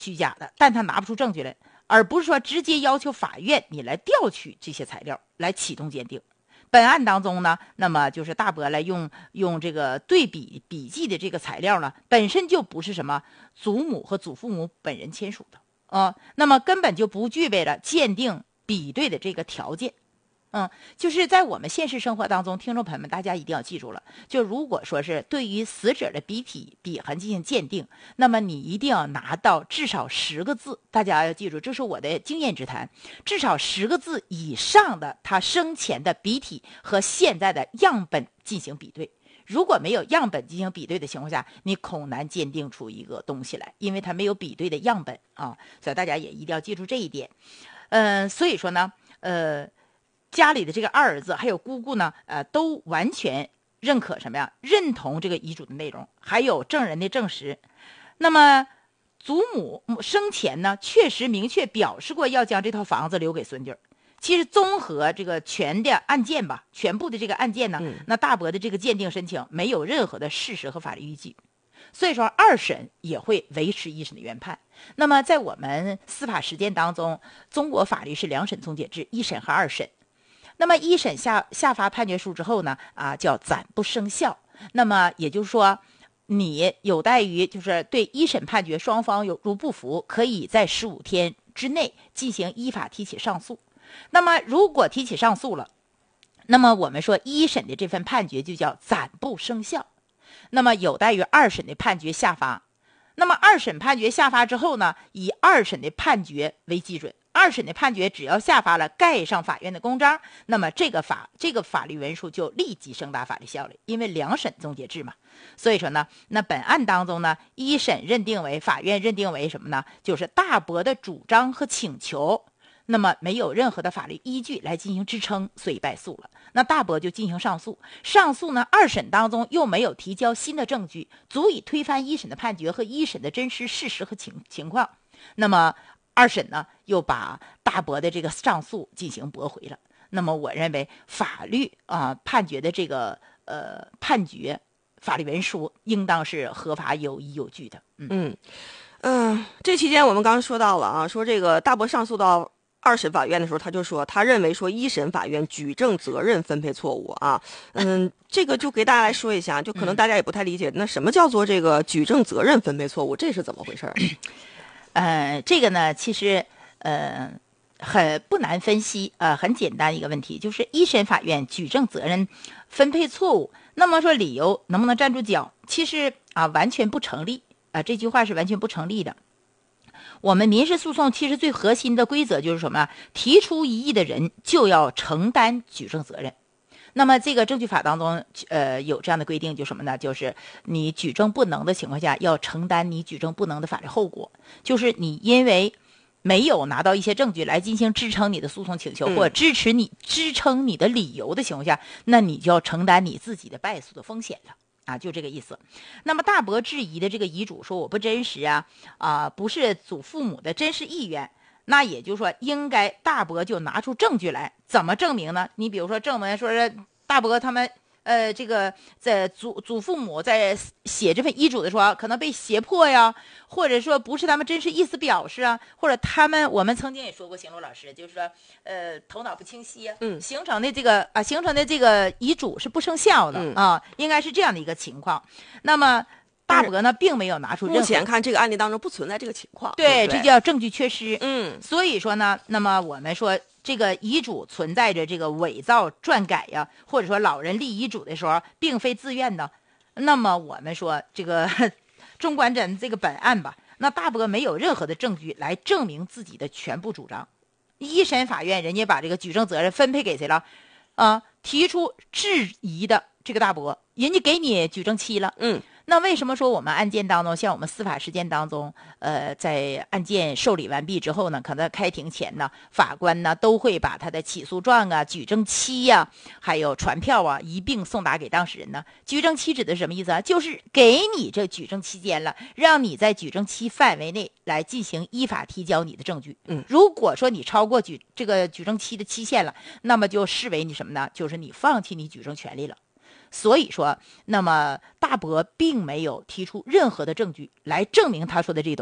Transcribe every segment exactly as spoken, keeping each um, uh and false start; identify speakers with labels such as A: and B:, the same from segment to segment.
A: 虚假的，但他拿不出证据来，而不是说直接要求法院你来调取这些材料来启动鉴定。本案当中呢，那么就是大伯来用用这个对比笔记的这个材料呢，本身就不是什么祖母和祖父母本人签署的啊、呃，那么根本就不具备了鉴定比对的这个条件。嗯，就是在我们现实生活当中，听众朋友们，大家一定要记住了，就如果说是对于死者的笔体笔痕进行鉴定，那么你一定要拿到至少十个字，大家要记住，这是我的经验之谈，至少十个字以上的他生前的笔体和现在的样本进行比对。如果没有样本进行比对的情况下，你恐难鉴定出一个东西来，因为它没有比对的样本啊，所以大家也一定要记住这一点。嗯、呃，所以说呢，呃。家里的这个二儿子还有姑姑呢，呃，都完全认可什么呀？认同这个遗嘱的内容，还有证人的证实。那么，祖母生前呢，确实明确表示过要将这套房子留给孙女。其实综合这个全的案件吧，全部的这个案件呢，嗯、那大伯的这个鉴定申请没有任何的事实和法律依据，所以说二审也会维持一审的原判。那么在我们司法实践当中，中国法律是两审终结制，一审和二审。那么一审下下发判决书之后呢，啊，叫暂不生效。那么也就是说，你有待于就是对一审判决双方有如不服，可以在十五天之内进行依法提起上诉。那么如果提起上诉了，那么我们说一审的这份判决就叫暂不生效。那么有待于二审的判决下发。那么二审判决下发之后呢，以二审的判决为基准。二审的判决只要下发了，盖上法院的公章，那么这个法这个法律文书就立即升达法律效力，因为两审终结制嘛。所以说呢，那本案当中呢，一审认定为法院认定为什么呢？就是大伯的主张和请求，那么没有任何的法律依据来进行支撑，所以败诉了。那大伯就进行上诉，上诉呢，二审当中又没有提交新的证据，足以推翻一审的判决和一审的真实事实和情情况。那么二审呢，又把大伯的这个上诉进行驳回了。那么我认为法律啊、呃、判决的这个呃判决法律文书应当是合法有依有据的。嗯
B: 嗯嗯、呃，这期间我们刚刚说到了啊，说这个大伯上诉到二审法院的时候，他就说他认为说一审法院举证责任分配错误啊。嗯，这个就给大家来说一下，就可能大家也不太理解，那什么叫做这个举证责任分配错误？这是怎么回事？
A: 呃，这个呢，其实呃很不难分析，呃，很简单一个问题，就是一审法院举证责任分配错误，那么说理由能不能站住脚？其实啊，完全不成立啊、呃，这句话是完全不成立的。我们民事诉讼其实最核心的规则就是什么？提出异议的人就要承担举证责任。那么这个证据法当中，呃，有这样的规定，就什么呢？就是你举证不能的情况下，要承担你举证不能的法律后果。就是你因为没有拿到一些证据来进行支撑你的诉讼请求，或者支持你支撑你的理由的情况下，那你就要承担你自己的败诉的风险了。啊，就这个意思。那么大伯质疑的这个遗嘱说我不真实啊，啊、呃，不是祖父母的真实意愿。那也就是说，应该大伯就拿出证据来，怎么证明呢？你比如说，证明说是大伯他们，呃，这个在祖祖父母在写这份遗嘱的时候，可能被胁迫呀，或者说不是他们真实意思表示啊，或者他们我们曾经也说过，邢路老师就是说，呃，头脑不清晰啊，嗯，形成的这个啊，形成的这个遗嘱是不生效的、嗯、啊，应该是这样的一个情况。那么大伯呢，并没有拿出任何，
B: 目前看这个案例当中不存在这个情况，
A: 对，
B: 对对
A: 这叫证据缺失。
B: 嗯，
A: 所以说呢，那么我们说这个遗嘱存在着这个伪造、撰改呀，或者说老人立遗嘱的时候并非自愿的，那么我们说这个纵观咱这个本案吧，那大伯没有任何的证据来证明自己的全部主张。一审法院人家把这个举证责任分配给谁了？啊，提出质疑的这个大伯，人家给你举证期了，
B: 嗯。
A: 那为什么说我们案件当中，像我们司法实践当中，呃，在案件受理完毕之后呢，可能开庭前呢，法官呢都会把他的起诉状啊、举证期呀、啊，还有传票啊一并送达给当事人呢？举证期指的是什么意思啊？就是给你这举证期间了，让你在举证期范围内来进行依法提交你的证据。
B: 嗯，
A: 如果说你超过举这个举证期的期限了，那么就视为你什么呢？就是你放弃你举证权利了。所以说，那么大伯并没有提出任何的证据来证明他说的这东西。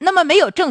A: 那么没有证